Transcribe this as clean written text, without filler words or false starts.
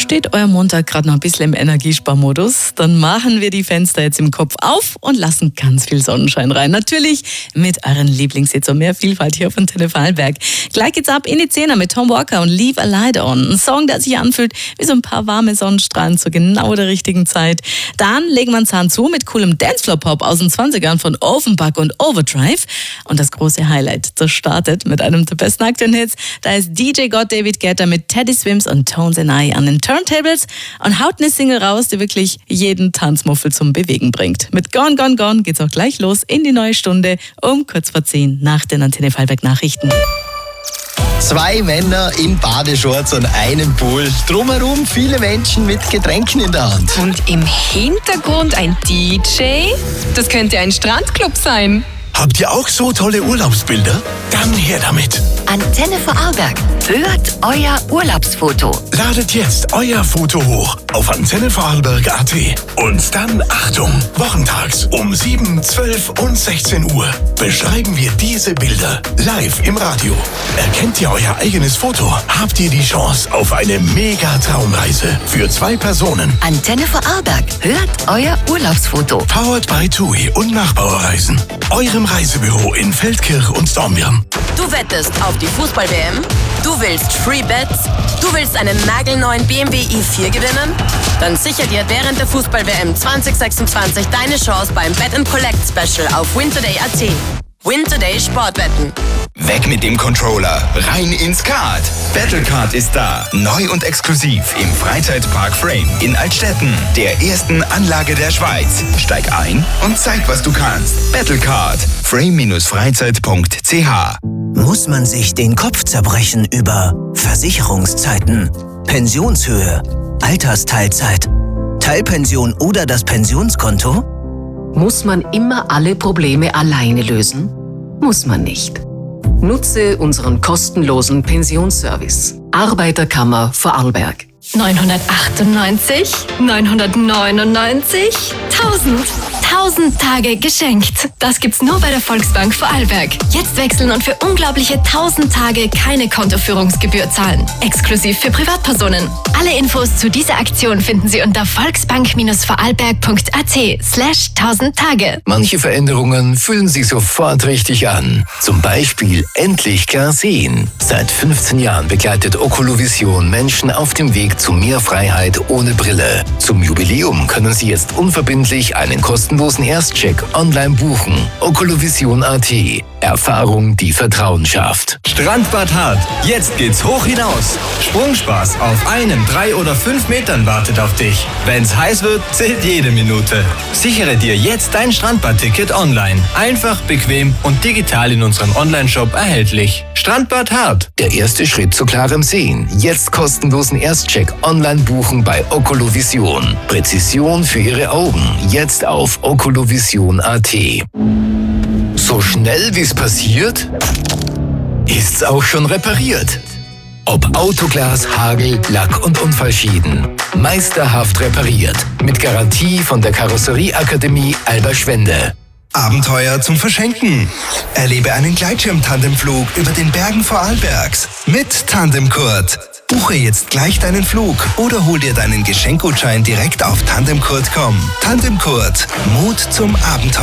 Steht euer Montag gerade noch ein bisschen im Energiesparmodus? Dann machen wir die Fenster jetzt im Kopf auf und lassen ganz viel Sonnenschein rein. Natürlich mit euren Lieblingshits und mehr Vielfalt hier auf Antenne Vorarlberg. Gleich geht's ab in die 10er mit Tom Walker und Leave a Light On. Ein Song, der sich anfühlt wie so ein paar warme Sonnenstrahlen zu genau der richtigen Zeit. Dann legen wir einen Zahn zu mit coolem Dancefloor-Pop aus den 20ern von Offenbach und Overdrive. Und das große Highlight, das startet mit einem der besten aktuellen Hits. Da ist DJ God David Guetta mit Teddy Swims und Tones and I an den Turntables und haut eine Single raus, die wirklich jeden Tanzmuffel zum Bewegen bringt. Mit Gone, Gone, Gone geht's auch gleich los in die neue Stunde um kurz vor 10 nach den Antenne Vorarlberg Nachrichten. 2 Männer in Badeshorts und einem Pool. Drumherum viele Menschen mit Getränken in der Hand. Und im Hintergrund ein DJ? Das könnte ein Strandclub sein. Habt ihr auch so tolle Urlaubsbilder? Dann her damit. Antenne Vorarlberg. Hört euer Urlaubsfoto. Ladet jetzt euer Foto hoch auf antennevorarlberg.at. Und dann, Achtung, wochentags um 7, 12 und 16 Uhr beschreiben wir diese Bilder live im Radio. Erkennt ihr euer eigenes Foto, habt ihr die Chance auf eine Mega-Traumreise für 2 Personen. Antenne Vorarlberg. Hört euer Urlaubsfoto. Powered by TUI und Nachbauerreisen. Eurem Reisebüro in Feldkirch und Dornbirn. Du wettest auf die Fußball-WM? Du willst Free Bets? Du willst einen nagelneuen BMW i4 gewinnen? Dann sicher dir während der Fußball-WM 2026 deine Chance beim Bet & Collect Special auf wintoday.at. Wintoday Sportwetten. Weg mit dem Controller, rein ins Kart. Battlecard ist da. Neu und exklusiv im Freizeitpark Frame in Altstetten, der ersten Anlage der Schweiz. Steig ein und zeig, was du kannst. Battlecard. frame-freizeit.ch. Muss man sich den Kopf zerbrechen über Versicherungszeiten, Pensionshöhe, Altersteilzeit, Teilpension oder das Pensionskonto? Muss man immer alle Probleme alleine lösen? Muss man nicht. Nutze unseren kostenlosen Pensionsservice. Arbeiterkammer Vorarlberg. 998, 999, 1000. 1000 Tage geschenkt. Das gibt's nur bei der Volksbank Vorarlberg. Jetzt wechseln und für unglaubliche 1000 Tage keine Kontoführungsgebühr zahlen. Exklusiv für Privatpersonen. Alle Infos zu dieser Aktion finden Sie unter volksbank-vorarlberg.at/1000 Tage. Manche Veränderungen fühlen sich sofort richtig an. Zum Beispiel endlich klar sehen. Seit 15 Jahren begleitet Oculovision Menschen auf dem Weg zu mehr Freiheit ohne Brille. Zum Jubiläum können Sie jetzt unverbindlich einen kostenlosen Erstcheck online buchen. Oculovision.at. Erfahrung, die Vertrauen schafft. Strandbad Hart. Jetzt geht's hoch hinaus. Sprungspaß auf 1, 3 oder 5 Metern wartet auf dich. Wenn's heiß wird, zählt jede Minute. Sichere dir jetzt dein Strandbadticket online. Einfach, bequem und digital in unserem Onlineshop erhältlich. Strandbad Hart. Der erste Schritt zu klarem Sehen. Jetzt kostenlosen Erstcheck online buchen bei Oculovision. Präzision für Ihre Augen. Jetzt auf oculovision.at. So schnell wie es passiert, ist's auch schon repariert. Ob Autoglas, Hagel, Lack- und Unfallschäden. Meisterhaft repariert. Mit Garantie von der Karosserieakademie Alberschwende. Abenteuer zum Verschenken. Erlebe einen Gleitschirm-Tandemflug über den Bergen Vorarlbergs mit Tandemkurt. Buche jetzt gleich deinen Flug oder hol dir deinen Geschenkgutschein direkt auf tandemkurt.com. Tandemkurt. Mut zum Abenteuer.